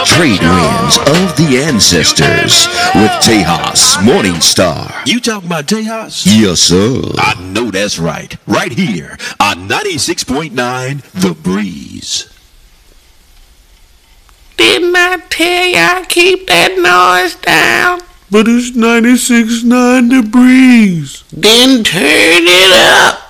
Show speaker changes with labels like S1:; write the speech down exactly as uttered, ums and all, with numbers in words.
S1: trade winds of the ancestors with Tejas Morning Star.
S2: You talking about Tejas?
S1: Yes, sir.
S2: I know that's right. Right here on ninety-six point nine The Breeze.
S3: Didn't I tell y'all keep that noise down?
S4: But it's ninety-six point nine The Breeze.
S3: Then turn it up.